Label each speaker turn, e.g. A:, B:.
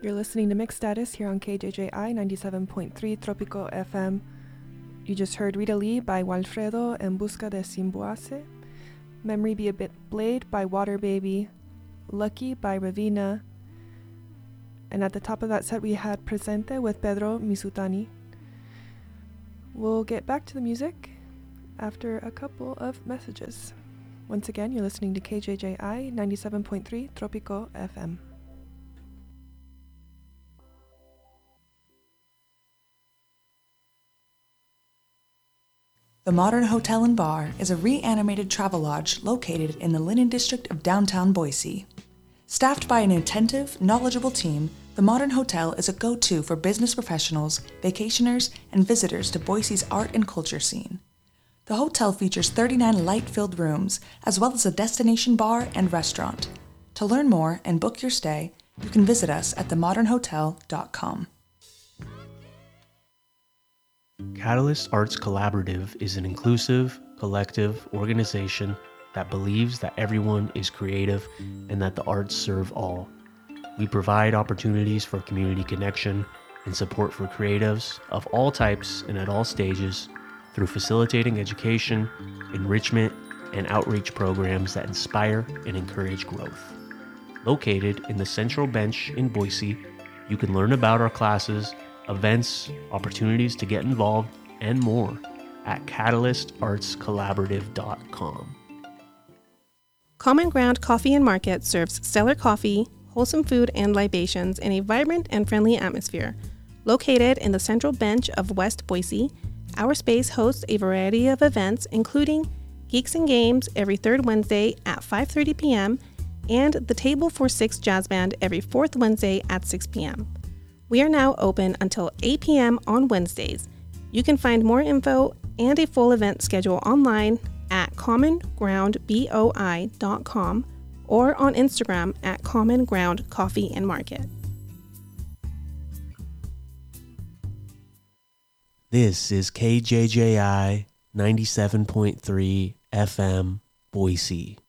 A: You're listening to Mixed Status here on KJJI 97.3 Tropico FM. You just heard Rita Lee by Walfredo En Busca de Simboase, Memory Be a Bit Blade by Water Baby, Lucky by Ravina, and at the top of that set we had Presente with Pedro Misutani. We'll get back to the music after a couple of messages. Once again, you're listening to KJJI 97.3 Tropico FM.
B: The Modern Hotel and Bar is a reanimated travel lodge located in the Linen District of downtown Boise. Staffed by an attentive, knowledgeable team, the Modern Hotel is a go-to for business professionals, vacationers, and visitors to Boise's art and culture scene. The hotel features 39 light-filled rooms, as well as a destination bar and restaurant. To learn more and book your stay, you can visit us at themodernhotel.com.
C: Catalyst Arts Collaborative is an inclusive, collective organization that believes that everyone is creative and that the arts serve all. We provide opportunities for community connection and support for creatives of all types and at all stages through facilitating education, enrichment, and outreach programs that inspire and encourage growth. Located in the Central Bench in Boise, you can learn about our classes, events, opportunities to get involved, and more at catalystartscollaborative.com.
D: Common Ground Coffee and Market serves stellar coffee, wholesome food, and libations in a vibrant and friendly atmosphere. Located in the Central Bench of West Boise, our space hosts a variety of events, including Geeks and Games every third Wednesday at 5:30 p.m. and the Table for Six Jazz Band every fourth Wednesday at 6 p.m. We are now open until 8 p.m. on Wednesdays. You can find more info and a full event schedule online at commongroundboi.com or on Instagram at Common Ground Coffee and Market.
C: This is KJJI 97.3 FM, Boise.